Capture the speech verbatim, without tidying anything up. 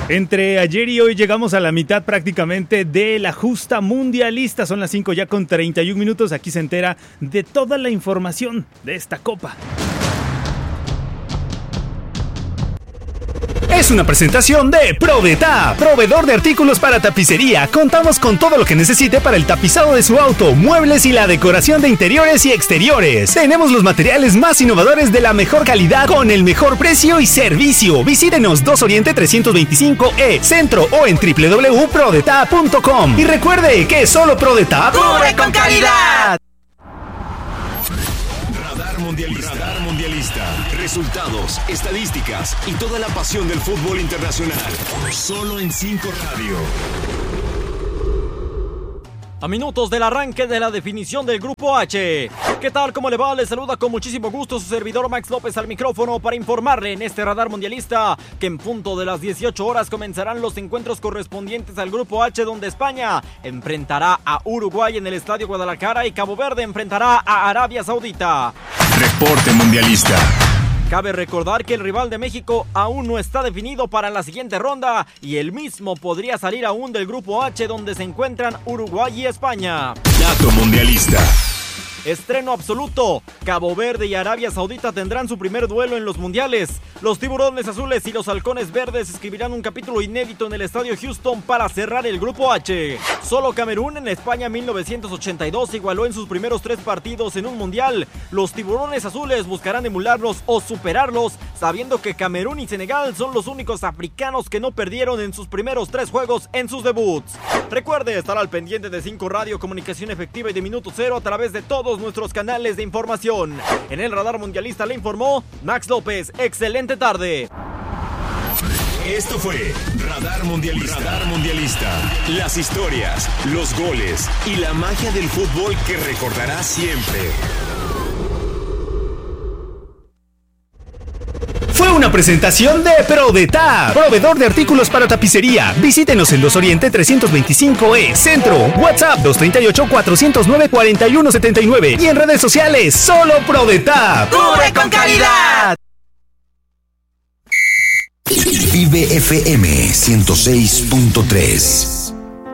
Entre ayer y hoy llegamos a la mitad prácticamente de la justa mundialista. Son las cinco ya con treinta y un minutos. Aquí se entera de toda la información de esta copa. Es una presentación de ProDetap, proveedor de artículos para tapicería. Contamos con todo lo que necesite para el tapizado de su auto, muebles y la decoración de interiores y exteriores. Tenemos los materiales más innovadores de la mejor calidad con el mejor precio y servicio. Visítenos dos Oriente trescientos veinticinco E, Centro o en doble u doble u doble u punto prodetap punto com. Y recuerde que solo ProDetap ¡cubre con calidad! Radar Mundialista. Radar Mundialista. Resultados, estadísticas y toda la pasión del fútbol internacional. Solo en cinco Radio. A minutos del arranque de la definición del Grupo H. ¿Qué tal? ¿Cómo le va? Les saluda con muchísimo gusto su servidor Max López al micrófono para informarle en este Radar Mundialista que en punto de las dieciocho horas comenzarán los encuentros correspondientes al Grupo H, donde España enfrentará a Uruguay en el Estadio Guadalajara y Cabo Verde enfrentará a Arabia Saudita. Reporte Mundialista. Cabe recordar que el rival de México aún no está definido para la siguiente ronda y el mismo podría salir aún del Grupo H, donde se encuentran Uruguay y España. Dato Mundialista. Estreno absoluto. Cabo Verde y Arabia Saudita tendrán su primer duelo en los mundiales. Los tiburones azules y los halcones verdes escribirán un capítulo inédito en el estadio Houston para cerrar el Grupo H. Solo Camerún en España mil novecientos ochenta y dos igualó en sus primeros tres partidos en un mundial. Los tiburones azules buscarán emularlos o superarlos, sabiendo que Camerún y Senegal son los únicos africanos que no perdieron en sus primeros tres juegos en sus debuts. Recuerde estar al pendiente de cinco Radio, comunicación efectiva y de Minuto Cero a través de todos nuestros canales de información. En el Radar Mundialista le informó Max López. Excelente tarde. Esto fue Radar Mundialista. Radar Mundialista. Las historias, los goles y la magia del fútbol que recordarás siempre. Fue una presentación de ProDetap, proveedor de artículos para tapicería. Visítenos en dos Oriente trescientos veinticinco E, Centro, WhatsApp dos tres ocho, cuatro cero nueve, cuatro uno siete nueve y en redes sociales, solo ProDetap. ¡cubre con calidad! Vive F M ciento seis punto tres.